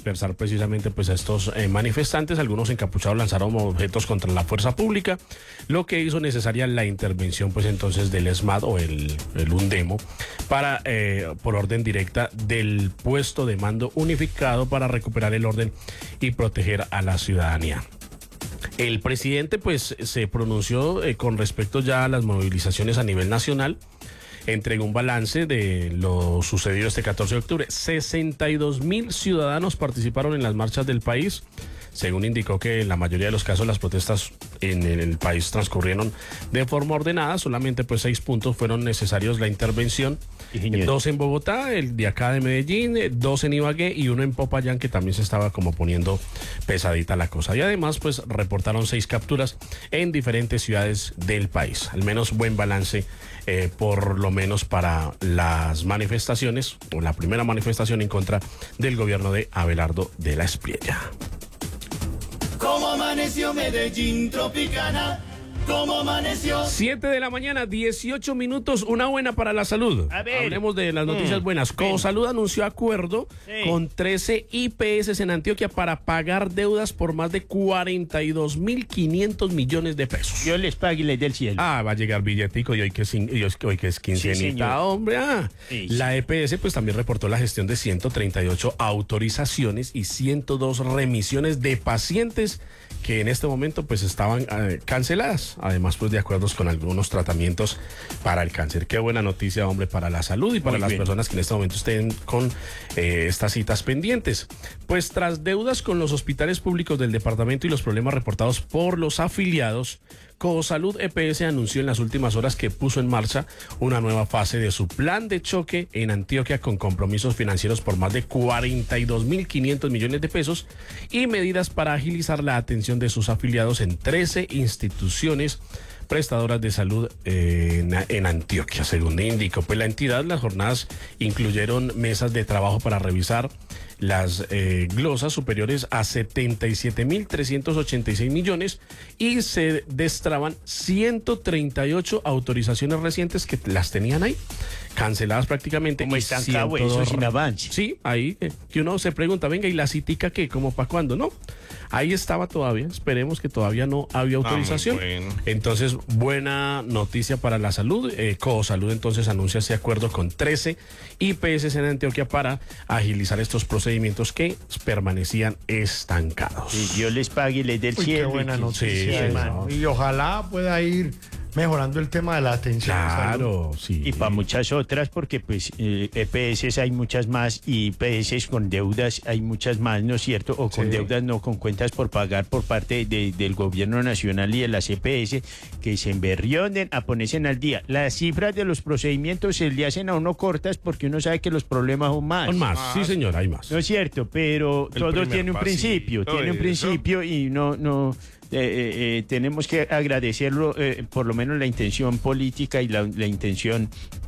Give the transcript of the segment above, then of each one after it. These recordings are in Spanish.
dispersar precisamente pues a estos manifestantes. Algunos encapuchados lanzaron objetos contra la fuerza pública, lo que hizo necesaria la intervención pues entonces del ESMAD o el UNDEMO para por orden directa del puesto de mando unificado para recuperar el orden y proteger a la ciudadanía. El presidente pues se pronunció con respecto ya a las movilizaciones a nivel nacional. Entregó un balance de lo sucedido este 14 de octubre. 62.000 ciudadanos participaron en las marchas del país. Según indicó que en la mayoría de los casos las protestas en el país transcurrieron de forma ordenada. Solamente pues 6 puntos fueron necesarios la intervención. 2 en Bogotá, el de acá de Medellín, 2 en Ibagué y 1 en Popayán, que también se estaba como poniendo pesadita la cosa. Y además pues reportaron 6 capturas en diferentes ciudades del país. Al menos buen balance por lo menos para las manifestaciones, o la primera manifestación en contra del gobierno de Abelardo de la Espriella. ¿Cómo amaneció Medellín Tropicana? ¿Cómo amaneció? 7 de la mañana, 18 minutos, una buena para la salud. A ver. Hablemos de las noticias buenas. Cosalud anunció acuerdo con 13 IPS en Antioquia para pagar deudas por más de 42.500 millones de pesos. Yo les pague y les dé el cielo. Va a llegar billetico y hoy que es quincenita, señor. hombre. Sí, La EPS pues también reportó la gestión de 138 autorizaciones y 102 remisiones de pacientes que en este momento pues estaban canceladas, además pues de acuerdos con algunos tratamientos para el cáncer. Qué buena noticia, hombre, para la salud y para las personas que en este momento estén con estas citas pendientes. Pues tras deudas con los hospitales públicos del departamento y los problemas reportados por los afiliados, Cosalud EPS anunció en las últimas horas que puso en marcha una nueva fase de su plan de choque en Antioquia con compromisos financieros por más de 42.500 millones de pesos y medidas para agilizar la atención de sus afiliados en 13 instituciones prestadoras de salud en Antioquia. Según indicó pues la entidad, las jornadas incluyeron mesas de trabajo para revisar las glosas superiores a 77.386 millones y se destraban 138 autorizaciones recientes que las tenían ahí canceladas prácticamente. Como estancado eso sin avance. Sí, ahí que uno se pregunta, venga, ¿y la citica qué? ¿Cómo para cuándo? No, ahí estaba todavía, esperemos que todavía no había autorización. Bueno. Entonces, buena noticia para la salud. Cosalud entonces anuncia ese acuerdo con 13 IPS en Antioquia para agilizar estos procedimientos que permanecían estancados. Y Dios les pague y les dé el Uy, cielo. qué buena noticia, sí, hermano. Y ojalá pueda ir mejorando el tema de la atención. Claro, sí. Y para muchas otras, porque pues EPS hay muchas más y IPS con deudas hay muchas más, ¿no es cierto? O con deudas, no, con cuentas por pagar por parte del gobierno nacional y de las EPS que se emberrionen a ponerse al día. Las cifras de los procedimientos se le hacen a uno cortas porque uno sabe que los problemas son más. Son más, sí señor, hay más. No es cierto, pero El todo primer tiene un principio, pasito tiene un y principio y no tenemos que agradecerlo, por lo menos la intención política y la intención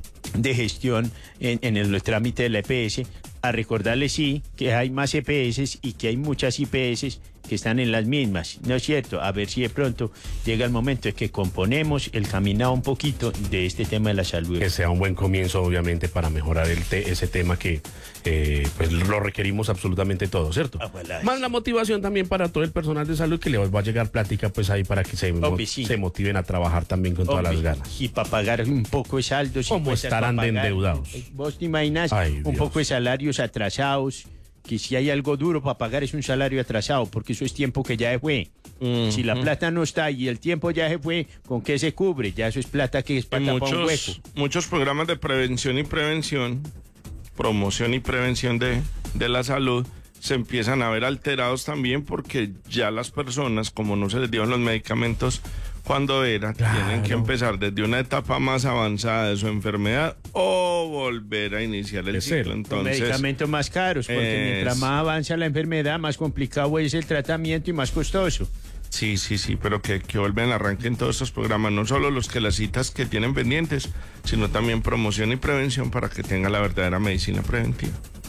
de gestión en el trámite de la EPS, a recordarle sí que hay más EPS y que hay muchas IPS que están en las mismas, ¿no es cierto? A ver si de pronto llega el momento de que componemos el caminado un poquito de este tema de la salud. Que sea un buen comienzo, obviamente, para mejorar ese tema que pues lo requerimos absolutamente todos, ¿cierto? Ojalá. Más la motivación también para todo el personal de salud que le va a llegar plática pues ahí para que se motiven a trabajar también con todas las ganas. Y para pagar un poco de saldos. ¿Cómo estarán de endeudados? Vos te imaginas un poco de salarios atrasados, que si hay algo duro para pagar es un salario atrasado, porque eso es tiempo que ya se fue. Si la plata no está y el tiempo ya se fue, ¿con qué se cubre? Ya eso es plata que es para tapar un hueco. Muchos programas de prevención y prevención, promoción y prevención de la salud, se empiezan a ver alterados también porque ya las personas, como no se les dieron los medicamentos cuando era, tienen que empezar desde una etapa más avanzada de su enfermedad o volver a iniciar el ciclo. Entonces, medicamentos más caros, porque mientras más avanza la enfermedad, más complicado es el tratamiento y más costoso. Sí, pero que vuelven arranquen todos estos programas, no solo los que las citas que tienen pendientes, sino también promoción y prevención para que tenga la verdadera medicina preventiva.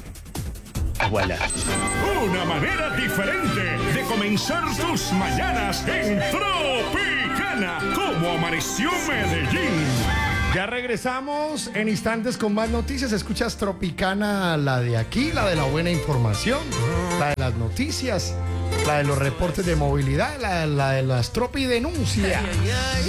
Voilà. Una manera diferente de comenzar tus mañanas en Tropicana. ¿Cómo amaneció Medellín? Ya regresamos en instantes con más noticias. Escuchas Tropicana, la de aquí, la de la buena información. la de las noticias, la de los reportes de movilidad, la de las tropi denuncias.